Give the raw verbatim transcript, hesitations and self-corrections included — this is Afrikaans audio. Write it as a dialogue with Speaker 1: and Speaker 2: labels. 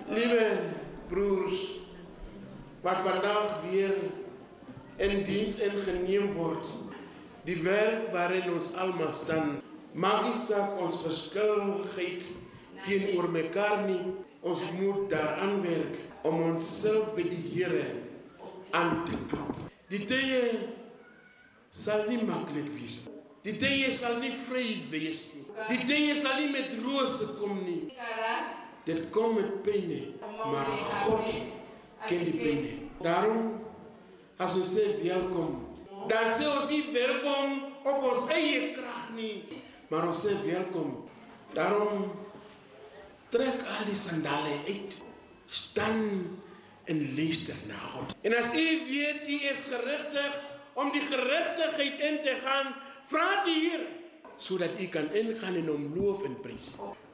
Speaker 1: Liewe broers, wat vandag weer in diens ingeneem word, die werk waarin ons almal staan, maak nie saak ons verskilligheid teenoor mekaar nie, ons moet daaraan werk om onsself by die Here aan te klop. Die tye sal nie maklik wees. Die tye sal nie vry wees nie. Die tye sal nie met rose kom nie. Dit kom met pyn, maar God ken die pyn. Daarom, as ons sê welkom, dan sê ons nie welkom op ons eie krag nie, maar ons sê welkom. Daarom trek al die sandale uit, staan en luister na God. En as u weet, u is geregtig om die geregtigheid in te gaan, vra die Here, sodat u kan ingaan en hom loof en prys.